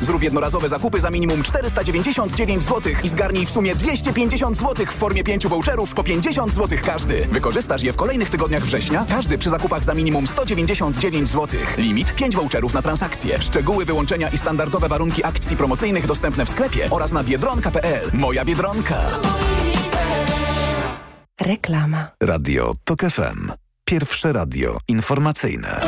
Zrób jednorazowe zakupy za minimum 499 zł i zgarnij w sumie 250 zł w formie 5 voucherów po 50 zł każdy. Wykorzystasz je w kolejnych tygodniach września, każdy przy zakupach za minimum 199 zł. Limit 5 voucherów na transakcję. Szczegóły wyłączenia i standardowe warunki akcji promocyjnych dostępne w sklepie oraz na biedronka.pl. Moja Biedronka. Reklama. Radio TOK FM. Pierwsze radio informacyjne.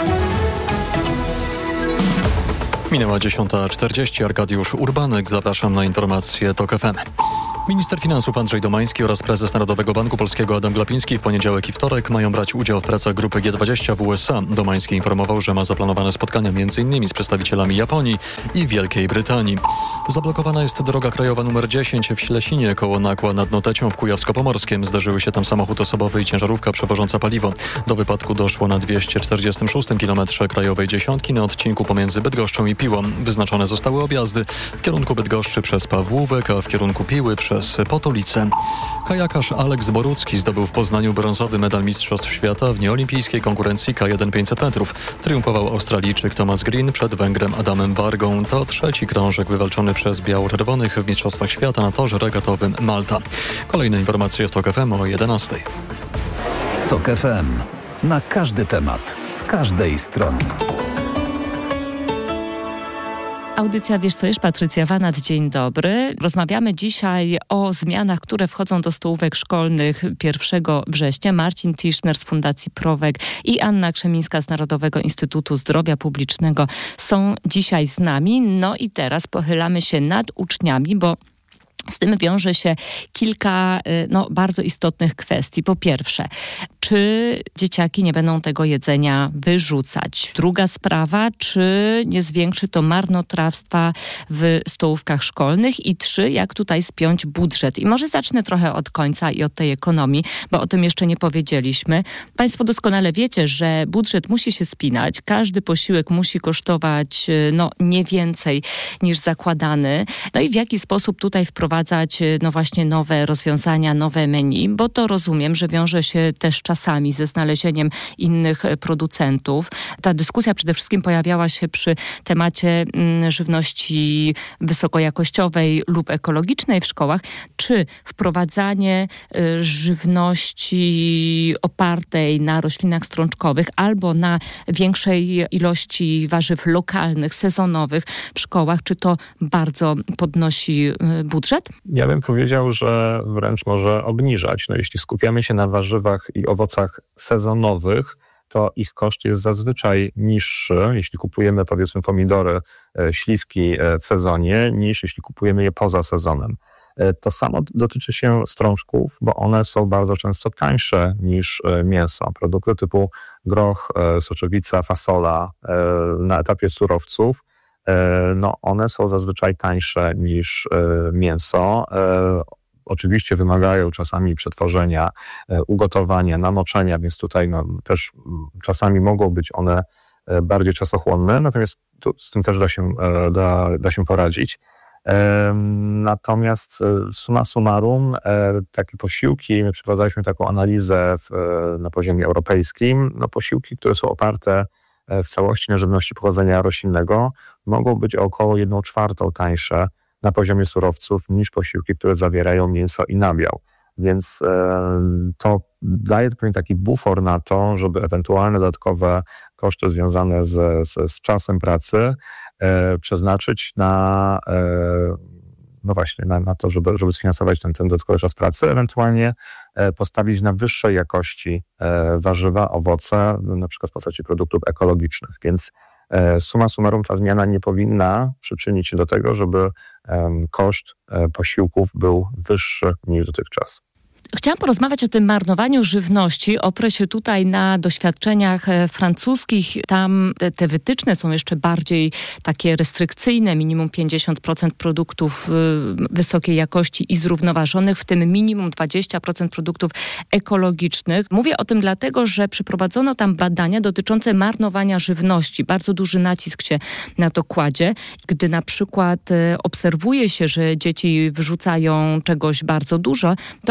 Minęła 10:40. Arkadiusz Urbanek. Zapraszam na informacje TOK FM. Minister finansów Andrzej Domański oraz prezes Narodowego Banku Polskiego Adam Glapiński w poniedziałek i wtorek mają brać udział w pracach grupy G20 w USA. Domański informował, że ma zaplanowane spotkania m.in. z przedstawicielami Japonii i Wielkiej Brytanii. Zablokowana jest droga krajowa nr 10 w Ślesinie koło Nakła nad Notecią w Kujawsko-Pomorskim. Zderzyły się tam samochód osobowy i ciężarówka przewożąca paliwo. Do wypadku doszło na 246 km krajowej dziesiątki na odcinku pomiędzy Bydgoszczą i Piłą. Wyznaczone zostały objazdy w kierunku Bydgoszczy przez Pawłówek, a w kierunku Piły przez Potolicę. Kajakarz Aleks Borucki zdobył w Poznaniu brązowy medal Mistrzostw Świata w nieolimpijskiej konkurencji K1 500 metrów. Triumfował Australijczyk Thomas Green przed Węgrem Adamem Wargą. To trzeci krążek wywalczony przez biało-czerwonych w Mistrzostwach Świata na torze regatowym Malta. Kolejne informacje w TOK FM o 11:00. TOK FM. Na każdy temat, z każdej strony. Audycja Wiesz co jesz? Patrycja Wanat, dzień dobry. Rozmawiamy dzisiaj o zmianach, które wchodzą do stołówek szkolnych 1 września. Marcin Tischner z Fundacji Prowek i Anna Krzemińska z Narodowego Instytutu Zdrowia Publicznego są dzisiaj z nami. No i teraz pochylamy się nad uczniami, bo z tym wiąże się kilka bardzo istotnych kwestii. Po pierwsze, czy dzieciaki nie będą tego jedzenia wyrzucać? Druga sprawa, czy nie zwiększy to marnotrawstwa w stołówkach szkolnych? I 3, jak tutaj spiąć budżet? I może zacznę trochę od końca i od tej ekonomii, bo o tym jeszcze nie powiedzieliśmy. Państwo doskonale wiecie, że budżet musi się spinać. Każdy posiłek musi kosztować nie więcej niż zakładany. No i w jaki sposób tutaj wprowadzać właśnie nowe rozwiązania, nowe menu, bo to rozumiem, że wiąże się też czasami ze znalezieniem innych producentów. Ta dyskusja przede wszystkim pojawiała się przy temacie żywności wysokojakościowej lub ekologicznej w szkołach. Czy wprowadzanie żywności opartej na roślinach strączkowych albo na większej ilości warzyw lokalnych, sezonowych w szkołach, czy to bardzo podnosi budżet? Ja bym powiedział, że wręcz może obniżać. Jeśli skupiamy się na warzywach i owocach sezonowych, to ich koszt jest zazwyczaj niższy, jeśli kupujemy powiedzmy pomidory, śliwki w sezonie, niż jeśli kupujemy je poza sezonem. To samo dotyczy się strączków, bo one są bardzo często tańsze niż mięso. Produkty typu groch, soczewica, fasola na etapie surowców, one są zazwyczaj tańsze niż mięso. Oczywiście wymagają czasami przetworzenia, ugotowania, namoczenia, więc tutaj też czasami mogą być one bardziej czasochłonne, natomiast z tym też da się poradzić. Natomiast summa summarum, takie posiłki, my przeprowadzaliśmy taką analizę na poziomie europejskim, posiłki, które są oparte w całości na żywności pochodzenia roślinnego, mogą być o około 1/4 tańsze na poziomie surowców niż posiłki, które zawierają mięso i nabiał. Więc to daje pewien taki bufor na to, żeby ewentualne dodatkowe koszty związane z czasem pracy przeznaczyć na to, żeby sfinansować ten dodatkowy czas pracy, ewentualnie postawić na wyższej jakości warzywa, owoce, na przykład w postaci produktów ekologicznych. Więc summa summarum ta zmiana nie powinna przyczynić się do tego, żeby koszt posiłków był wyższy niż dotychczas. Chciałam porozmawiać o tym marnowaniu żywności. Oprę się tutaj na doświadczeniach francuskich. Tam te wytyczne są jeszcze bardziej takie restrykcyjne. Minimum 50% produktów wysokiej jakości i zrównoważonych, w tym minimum 20% produktów ekologicznych. Mówię o tym dlatego, że przeprowadzono tam badania dotyczące marnowania żywności. Bardzo duży nacisk się na to kładzie. Gdy na przykład obserwuje się, że dzieci wyrzucają czegoś bardzo dużo, to od razu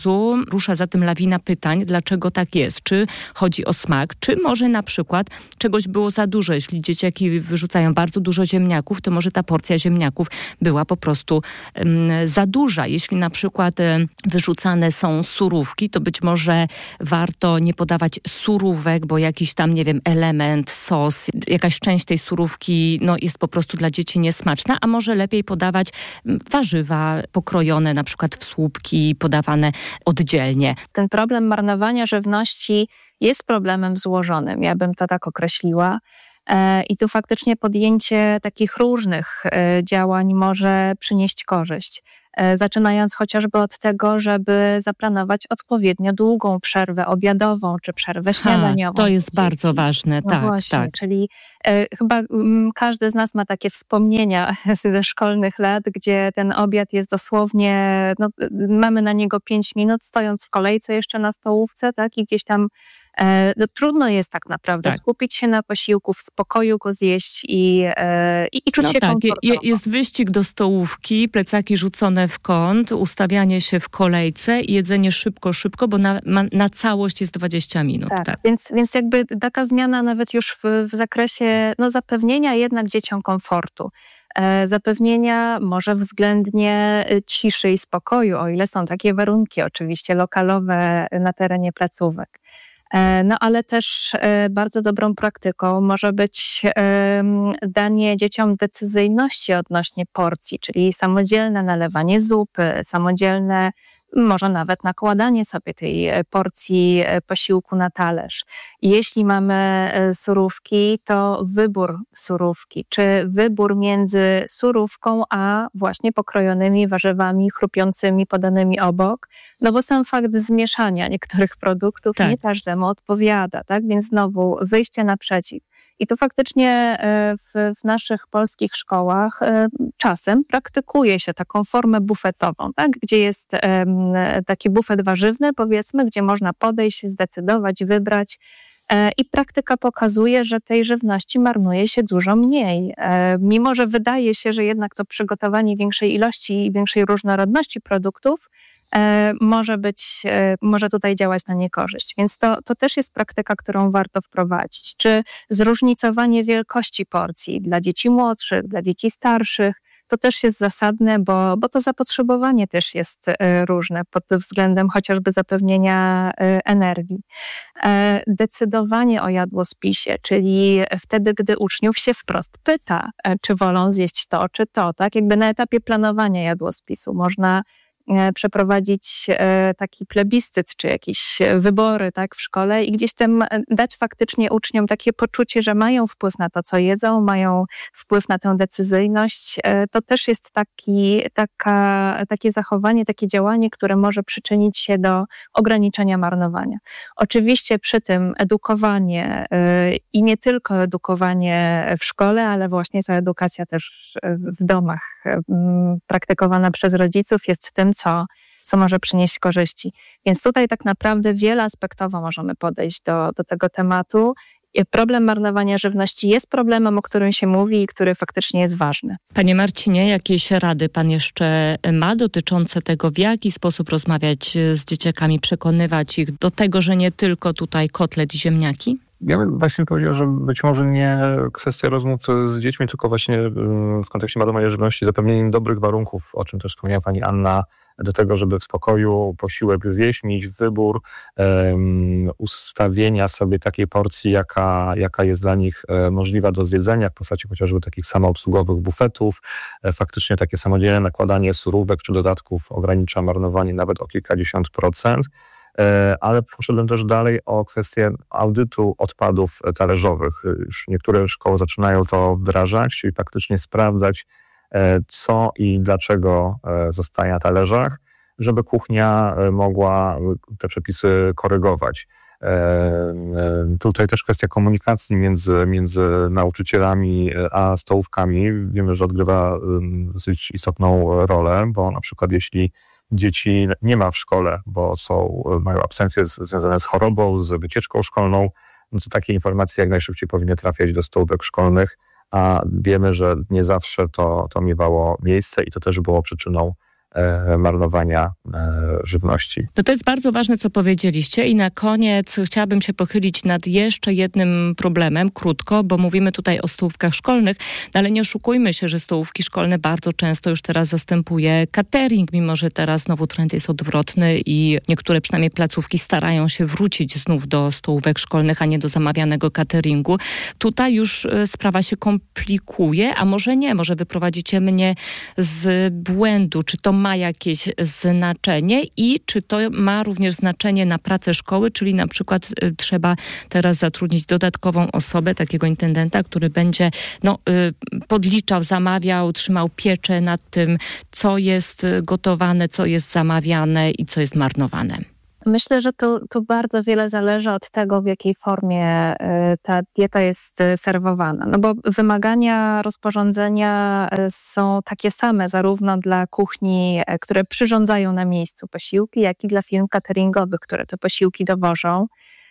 razu rusza za tym lawina pytań, dlaczego tak jest. Czy chodzi o smak, czy może na przykład czegoś było za dużo. Jeśli dzieciaki wyrzucają bardzo dużo ziemniaków, to może ta porcja ziemniaków była po prostu za duża. Jeśli na przykład wyrzucane są surówki, to być może warto nie podawać surówek, bo jakiś tam, nie wiem, element, sos, jakaś część tej surówki jest po prostu dla dzieci niesmaczna, a może lepiej podawać warzywa pokrojone na przykład w słupki, podawane oddzielnie. Ten problem marnowania żywności jest problemem złożonym, ja bym to tak określiła. I tu faktycznie podjęcie takich różnych działań może przynieść korzyść. Zaczynając chociażby od tego, żeby zaplanować odpowiednio długą przerwę obiadową czy przerwę śniadaniową. To jest bardzo ważne, tak. Właśnie, czyli chyba każdy z nas ma takie wspomnienia ze szkolnych lat, gdzie ten obiad jest dosłownie, mamy na niego 5 minut, stojąc w kolejce jeszcze na stołówce, tak, i gdzieś tam trudno jest tak naprawdę skupić się na posiłku, w spokoju go zjeść i czuć się komfortowo. Jest wyścig do stołówki, plecaki rzucone w kąt, ustawianie się w kolejce i jedzenie szybko, bo na całość jest 20 minut. Tak. Więc jakby taka zmiana nawet już w zakresie zapewnienia jednak dzieciom komfortu. Zapewnienia może względnie ciszy i spokoju, o ile są takie warunki oczywiście lokalowe na terenie placówek. Ale też bardzo dobrą praktyką może być danie dzieciom decyzyjności odnośnie porcji, czyli samodzielne nalewanie zupy, samodzielne może nawet nakładanie sobie tej porcji posiłku na talerz. Jeśli mamy surówki, to wybór surówki, czy wybór między surówką a właśnie pokrojonymi warzywami chrupiącymi podanymi obok, bo sam fakt zmieszania niektórych produktów nie każdemu odpowiada, tak? Więc znowu wyjście naprzeciw. I tu faktycznie w naszych polskich szkołach czasem praktykuje się taką formę bufetową, tak? Gdzie jest taki bufet warzywny, powiedzmy, gdzie można podejść, zdecydować, wybrać. I praktyka pokazuje, że tej żywności marnuje się dużo mniej. Mimo że wydaje się, że jednak to przygotowanie większej ilości i większej różnorodności produktów może tutaj działać na niekorzyść. Więc to też jest praktyka, którą warto wprowadzić. Czy zróżnicowanie wielkości porcji dla dzieci młodszych, dla dzieci starszych, to też jest zasadne, bo to zapotrzebowanie też jest różne pod względem chociażby zapewnienia energii. Decydowanie o jadłospisie, czyli wtedy, gdy uczniów się wprost pyta, czy wolą zjeść to, czy to, tak? Jakby na etapie planowania jadłospisu można przeprowadzić taki plebiscyt, czy jakieś wybory, tak, w szkole i gdzieś tam dać faktycznie uczniom takie poczucie, że mają wpływ na to, co jedzą, mają wpływ na tę decyzyjność. To też jest takie zachowanie, takie działanie, które może przyczynić się do ograniczenia marnowania. Oczywiście przy tym edukowanie i nie tylko edukowanie w szkole, ale właśnie ta edukacja też w domach praktykowana przez rodziców jest tym, co może przynieść korzyści. Więc tutaj tak naprawdę wieloaspektowo możemy podejść do tego tematu. Problem marnowania żywności jest problemem, o którym się mówi i który faktycznie jest ważny. Panie Marcinie, jakieś rady pan jeszcze ma dotyczące tego, w jaki sposób rozmawiać z dzieciakami, przekonywać ich do tego, że nie tylko tutaj kotlet i ziemniaki? Ja bym właśnie powiedział, że być może nie kwestia rozmów z dziećmi, tylko właśnie w kontekście marnowania żywności zapewnienie im dobrych warunków, o czym też wspomniała pani Anna, do tego, żeby w spokoju posiłek zjeść, mieć wybór ustawienia sobie takiej porcji, jaka jest dla nich możliwa do zjedzenia w postaci chociażby takich samoobsługowych bufetów. Faktycznie takie samodzielne nakładanie surówek czy dodatków ogranicza marnowanie nawet o kilkadziesiąt procent. Ale poszedłem też dalej o kwestię audytu odpadów talerzowych. Już niektóre szkoły zaczynają to wdrażać, czyli faktycznie sprawdzać, co i dlaczego zostaje na talerzach, żeby kuchnia mogła te przepisy korygować. Tutaj też kwestia komunikacji między nauczycielami a stołówkami. Wiemy, że odgrywa dosyć istotną rolę, bo na przykład jeśli dzieci nie ma w szkole, bo mają absencje związane z chorobą, z wycieczką szkolną, no to takie informacje jak najszybciej powinny trafiać do stołówek szkolnych, a wiemy, że nie zawsze to miewało miejsce i to też było przyczyną marnowania żywności. To jest bardzo ważne, co powiedzieliście i na koniec chciałabym się pochylić nad jeszcze jednym problemem, krótko, bo mówimy tutaj o stołówkach szkolnych, ale nie oszukujmy się, że stołówki szkolne bardzo często już teraz zastępuje catering, mimo że teraz znowu trend jest odwrotny i niektóre przynajmniej placówki starają się wrócić znów do stołówek szkolnych, a nie do zamawianego cateringu. Tutaj już sprawa się komplikuje, a może nie, może wyprowadzicie mnie z błędu. Czy to ma jakieś znaczenie i czy to ma również znaczenie na pracę szkoły, czyli na przykład trzeba teraz zatrudnić dodatkową osobę, takiego intendenta, który będzie podliczał, zamawiał, trzymał pieczę nad tym, co jest gotowane, co jest zamawiane i co jest marnowane. Myślę, że tu bardzo wiele zależy od tego, w jakiej formie ta dieta jest serwowana. No bo wymagania rozporządzenia są takie same zarówno dla kuchni, które przyrządzają na miejscu posiłki, jak i dla firm cateringowych, które te posiłki dowożą.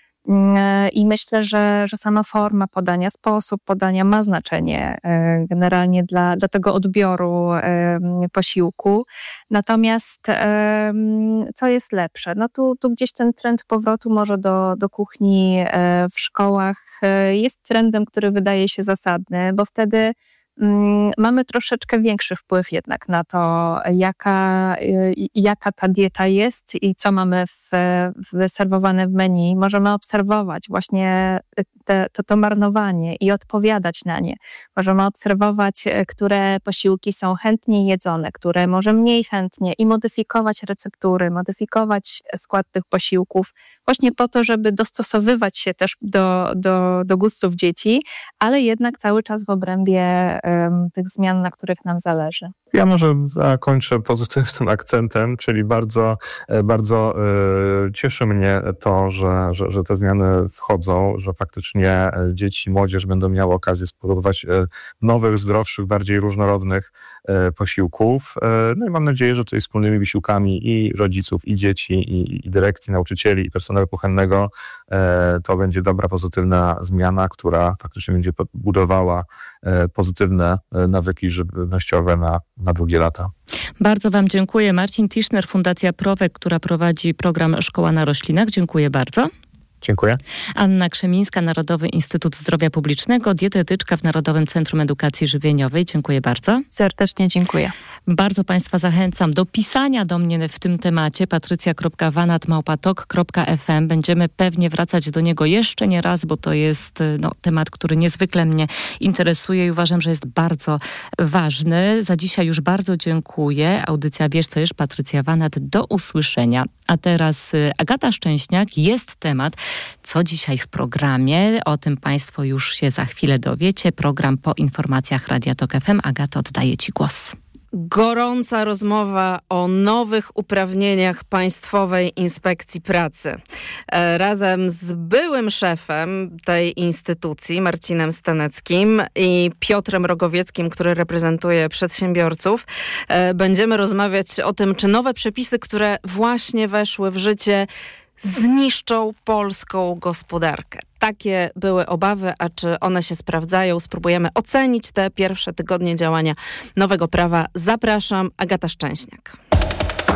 I myślę, że sama forma podania, sposób podania ma znaczenie generalnie dla tego odbioru posiłku. Natomiast co jest lepsze? No tu gdzieś ten trend powrotu może do kuchni w szkołach jest trendem, który wydaje się zasadny, bo wtedy mamy troszeczkę większy wpływ jednak na to, jaka ta dieta jest i co mamy serwowane w menu. Możemy obserwować właśnie to marnowanie i odpowiadać na nie. Możemy obserwować, które posiłki są chętniej jedzone, które może mniej chętnie i modyfikować receptury, modyfikować skład tych posiłków właśnie po to, żeby dostosowywać się też do gustów dzieci, ale jednak cały czas w obrębie tych zmian, na których nam zależy. Ja może zakończę pozytywnym akcentem, czyli bardzo, bardzo cieszy mnie to, że te zmiany wchodzą, że faktycznie dzieci, młodzież będą miały okazję spróbować nowych, zdrowszych, bardziej różnorodnych posiłków. No i mam nadzieję, że tutaj wspólnymi wysiłkami i rodziców, i dzieci, i dyrekcji, nauczycieli, i personelu kuchennego to będzie dobra, pozytywna zmiana, która faktycznie będzie budowała pozytywne nawyki żywnościowe na długie lata. Bardzo Wam dziękuję. Marcin Tischner, Fundacja Prowek, która prowadzi program Szkoła na Roślinach. Dziękuję bardzo. Dziękuję. Anna Krzemińska, Narodowy Instytut Zdrowia Publicznego, dietetyczka w Narodowym Centrum Edukacji Żywieniowej. Dziękuję bardzo. Serdecznie dziękuję. Bardzo Państwa zachęcam do pisania do mnie w tym temacie patrycja.wanat@tok.fm. Będziemy pewnie wracać do niego jeszcze nie raz, bo to jest temat, który niezwykle mnie interesuje i uważam, że jest bardzo ważny. Za dzisiaj już bardzo dziękuję. Audycja Wiesz co jesz, Patrycja Wanat. Do usłyszenia. A teraz Agata Szczęśniak. Jest temat, co dzisiaj w programie. O tym Państwo już się za chwilę dowiecie. Program po informacjach Radia Tok FM. Agato, oddaję Ci głos. Gorąca rozmowa o nowych uprawnieniach Państwowej Inspekcji Pracy. Razem z byłym szefem tej instytucji, Marcinem Staneckim i Piotrem Rogowieckim, który reprezentuje przedsiębiorców, będziemy rozmawiać o tym, czy nowe przepisy, które właśnie weszły w życie, zniszczą polską gospodarkę. Takie były obawy, a czy one się sprawdzają? Spróbujemy ocenić te pierwsze tygodnie działania nowego prawa. Zapraszam, Agata Szczęśniak.